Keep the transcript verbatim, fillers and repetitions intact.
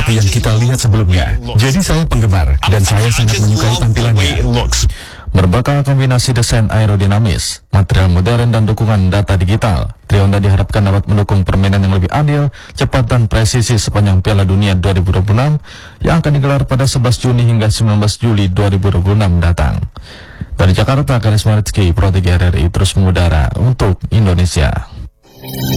seperti yang kita lihat sebelumnya. Jadi saya penggemar dan saya sangat menyukai tampilannya. Berbekal kombinasi desain aerodinamis, material modern dan dukungan data digital, Trionda diharapkan dapat mendukung permainan yang lebih adil, cepat dan presisi sepanjang Piala Dunia dua ribu dua puluh enam yang akan digelar pada sebelas Juni hingga sembilan belas Juli dua ribu dua puluh enam mendatang. Dari Jakarta, Karisma Rizky, Pro tiga R R I terus mengudara untuk Indonesia.